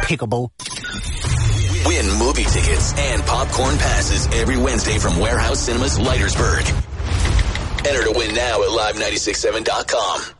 despicable. Win movie tickets and popcorn passes every Wednesday from Warehouse Cinemas Leitersburg. Enter to win now at live967.com.